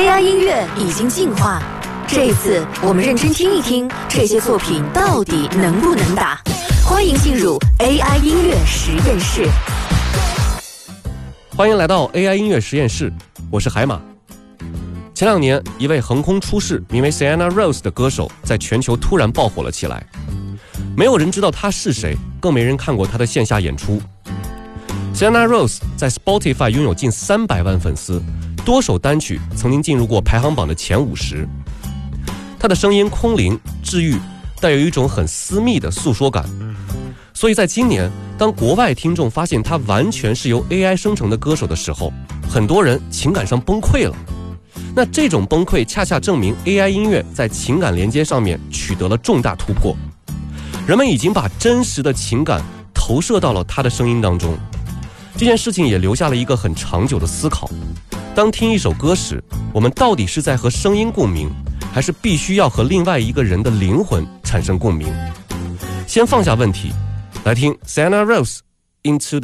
AI 音乐已经进化，这一次我们认真听一听这些作品到底能不能打。欢迎进入 AI 音乐实验室。 欢迎来到 AI 音乐实验室，我是海马。前2年，一位横空出世名为 Sienna Rose 的歌手在全球突然爆火了起来。没有人知道她是谁，更没人看过她的线下演出。Sienna Rose 在 Spotify 拥有近300万粉丝，多首单曲曾经进入过排行榜的前50。她的声音空灵治愈，带有一种很私密的诉说感。所以在今年，当国外听众发现她完全是由 AI 生成的歌手的时候，很多人情感上崩溃了。那这种崩溃恰恰证明 AI 音乐在情感连接上面取得了重大突破。人们已经把真实的情感投射到了他的声音当中。这件事情也留下了一个很长久的思考：当听一首歌时，我们到底是在和声音共鸣，还是必须要和另外一个人的灵魂产生共鸣？先放下问题，来听 Sienna Rose Into the